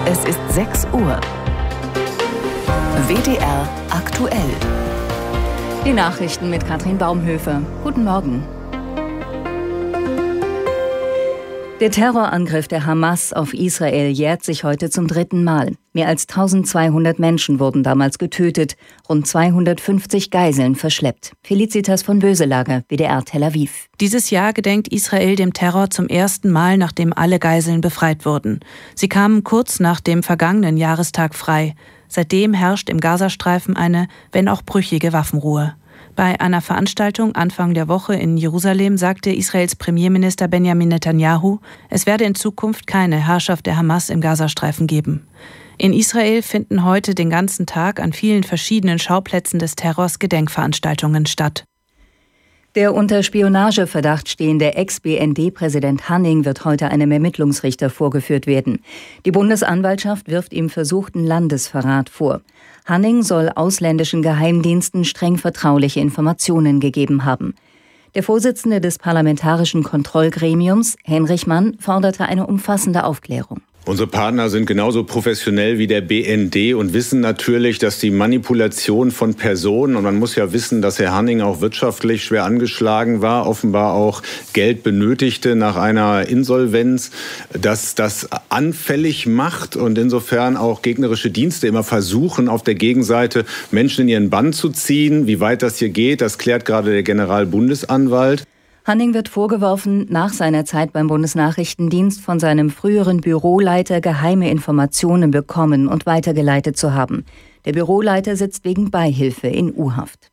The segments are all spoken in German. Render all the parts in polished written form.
Es ist 6 Uhr. WDR aktuell. Die Nachrichten mit Katrin Baumhöfer. Guten Morgen. Der Terrorangriff der Hamas auf Israel jährt sich heute zum 3. Mal. Mehr als 1200 Menschen wurden damals getötet, rund 250 Geiseln verschleppt. Felicitas von Böselager, WDR Tel Aviv. Dieses Jahr gedenkt Israel dem Terror zum ersten Mal, nachdem alle Geiseln befreit wurden. Sie kamen kurz nach dem vergangenen Jahrestag frei. Seitdem herrscht im Gazastreifen eine, wenn auch brüchige Waffenruhe. Bei einer Veranstaltung Anfang der Woche in Jerusalem sagte Israels Premierminister Benjamin Netanyahu, es werde in Zukunft keine Herrschaft der Hamas im Gazastreifen geben. In Israel finden heute den ganzen Tag an vielen verschiedenen Schauplätzen des Terrors Gedenkveranstaltungen statt. Der unter Spionageverdacht stehende Ex-BND-Präsident Hanning wird heute einem Ermittlungsrichter vorgeführt werden. Die Bundesanwaltschaft wirft ihm versuchten Landesverrat vor. Hanning soll ausländischen Geheimdiensten streng vertrauliche Informationen gegeben haben. Der Vorsitzende des Parlamentarischen Kontrollgremiums, Henrich Mann, forderte eine umfassende Aufklärung. Unsere Partner sind genauso professionell wie der BND und wissen natürlich, dass die Manipulation von Personen, und man muss ja wissen, dass Herr Hanning auch wirtschaftlich schwer angeschlagen war, offenbar auch Geld benötigte nach einer Insolvenz, dass das anfällig macht und insofern auch gegnerische Dienste immer versuchen, auf der Gegenseite Menschen in ihren Bann zu ziehen. Wie weit das hier geht, das klärt gerade der Generalbundesanwalt. Hanning wird vorgeworfen, nach seiner Zeit beim Bundesnachrichtendienst von seinem früheren Büroleiter geheime Informationen bekommen und weitergeleitet zu haben. Der Büroleiter sitzt wegen Beihilfe in U-Haft.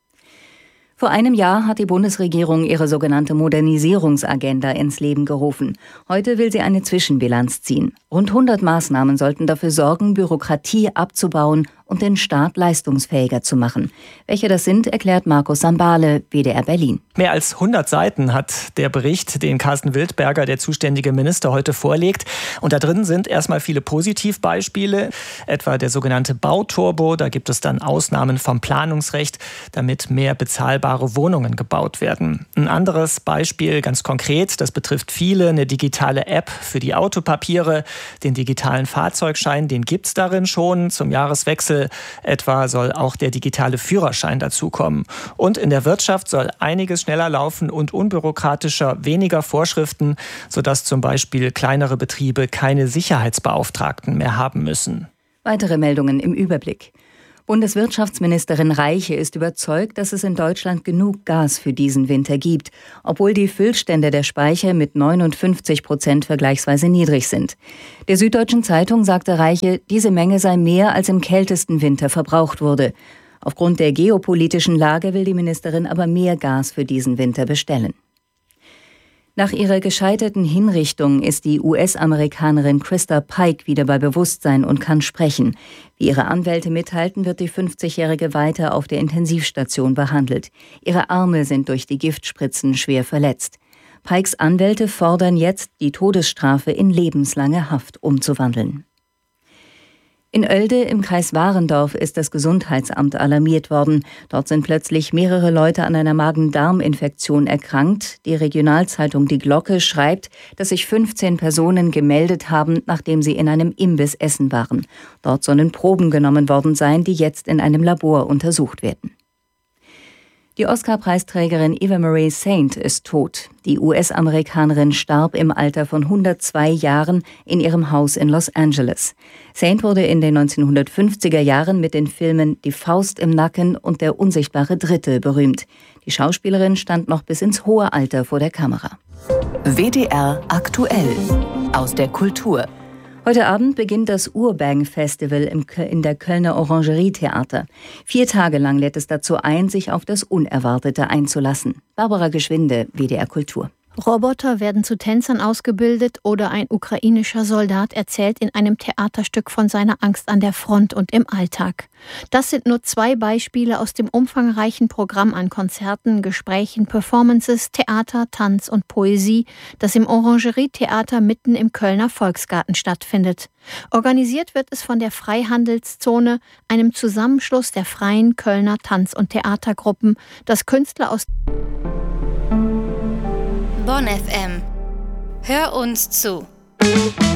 Vor einem Jahr hat die Bundesregierung ihre sogenannte Modernisierungsagenda ins Leben gerufen. Heute will sie eine Zwischenbilanz ziehen. Rund 100 Maßnahmen sollten dafür sorgen, Bürokratie abzubauen und den Staat leistungsfähiger zu machen. Welche das sind, erklärt Markus Sambale, WDR Berlin. Mehr als 100 Seiten hat der Bericht, den Carsten Wildberger, der zuständige Minister, heute vorlegt. Und da drin sind erstmal viele Positivbeispiele, etwa der sogenannte Bauturbo. Da gibt es dann Ausnahmen vom Planungsrecht, damit mehr bezahlbare Wohnungen gebaut werden. Ein anderes Beispiel, ganz konkret, das betrifft viele, eine digitale App für die Autopapiere. Den digitalen Fahrzeugschein, den gibt es darin schon. Zum Jahreswechsel etwa soll auch der digitale Führerschein dazukommen. Und in der Wirtschaft soll einiges schneller laufen und unbürokratischer, weniger Vorschriften, sodass zum Beispiel kleinere Betriebe keine Sicherheitsbeauftragten mehr haben müssen. Weitere Meldungen im Überblick. Bundeswirtschaftsministerin Reiche ist überzeugt, dass es in Deutschland genug Gas für diesen Winter gibt, obwohl die Füllstände der Speicher mit 59% vergleichsweise niedrig sind. Der Süddeutschen Zeitung sagte Reiche, diese Menge sei mehr als im kältesten Winter verbraucht wurde. Aufgrund der geopolitischen Lage will die Ministerin aber mehr Gas für diesen Winter bestellen. Nach ihrer gescheiterten Hinrichtung ist die US-Amerikanerin Krista Pike wieder bei Bewusstsein und kann sprechen. Wie ihre Anwälte mitteilten, wird die 50-Jährige weiter auf der Intensivstation behandelt. Ihre Arme sind durch die Giftspritzen schwer verletzt. Pikes Anwälte fordern jetzt, die Todesstrafe in lebenslange Haft umzuwandeln. In Oelde im Kreis Warendorf ist das Gesundheitsamt alarmiert worden. Dort sind plötzlich mehrere Leute an einer Magen-Darm-Infektion erkrankt. Die Regionalzeitung Die Glocke schreibt, dass sich 15 Personen gemeldet haben, nachdem sie in einem Imbiss essen waren. Dort sollen Proben genommen worden sein, die jetzt in einem Labor untersucht werden. Die Oscar-Preisträgerin Eva Marie Saint ist tot. Die US-Amerikanerin starb im Alter von 102 Jahren in ihrem Haus in Los Angeles. Saint wurde in den 1950er Jahren mit den Filmen Die Faust im Nacken und Der unsichtbare Dritte berühmt. Die Schauspielerin stand noch bis ins hohe Alter vor der Kamera. WDR aktuell aus der Kultur. Heute Abend beginnt das Urbang-Festival in der Kölner Orangerie-Theater. 4 Tage lang lädt es dazu ein, sich auf das Unerwartete einzulassen. Barbara Geschwinde, WDR Kultur. Roboter werden zu Tänzern ausgebildet oder ein ukrainischer Soldat erzählt in einem Theaterstück von seiner Angst an der Front und im Alltag. Das sind nur 2 Beispiele aus dem umfangreichen Programm an Konzerten, Gesprächen, Performances, Theater, Tanz und Poesie, das im Orangerie-Theater mitten im Kölner Volksgarten stattfindet. Organisiert wird es von der Freihandelszone, einem Zusammenschluss der freien Kölner Tanz- und Theatergruppen, das Künstler aus Bonn FM. Hör uns zu.